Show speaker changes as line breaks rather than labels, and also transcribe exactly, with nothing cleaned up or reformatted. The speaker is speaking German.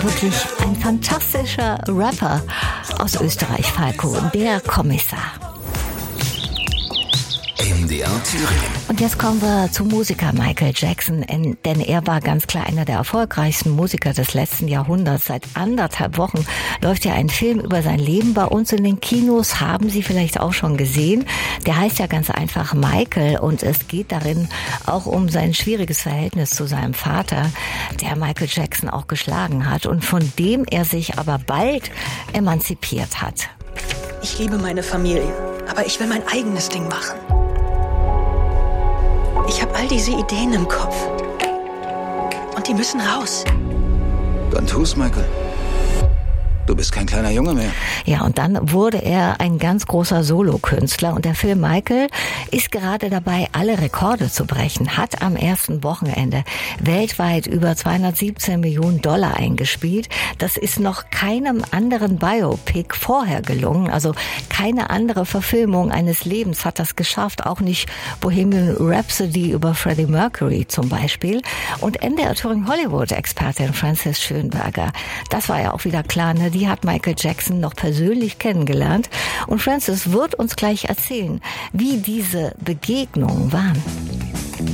Wirklich ein fantastischer Rapper aus Österreich, Falco, der Kommissar.
M D R Thüringen.
Und jetzt kommen wir zum Musiker Michael Jackson, denn er war ganz klar einer der erfolgreichsten Musiker des letzten Jahrhunderts. Seit anderthalb Wochen läuft ja ein Film über sein Leben bei uns in den Kinos, haben Sie vielleicht auch schon gesehen. Der heißt ja ganz einfach Michael und es geht darin auch um sein schwieriges Verhältnis zu seinem Vater, der Michael Jackson auch geschlagen hat und von dem er sich aber bald emanzipiert hat.
Ich liebe meine Familie, aber ich will mein eigenes Ding machen. Ich habe all diese Ideen im Kopf. Und die müssen raus.
Dann tu's, Michael. Du bist kein kleiner Junge mehr.
Ja, und dann wurde er ein ganz großer Solokünstler. Und der Film Michael ist gerade dabei, alle Rekorde zu brechen. Hat am ersten Wochenende weltweit über zweihundertsiebzehn Millionen Dollar eingespielt. Das ist noch keinem anderen Biopic vorher gelungen. Also keine andere Verfilmung eines Lebens hat das geschafft. Auch nicht Bohemian Rhapsody über Freddie Mercury zum Beispiel. Und N D R Thüringen Hollywood-Expertin Frances Schönberger, das war ja auch wieder klar, ne? Die hat Michael Jackson noch persönlich kennengelernt. Und Frances wird uns gleich erzählen, wie diese Begegnungen waren.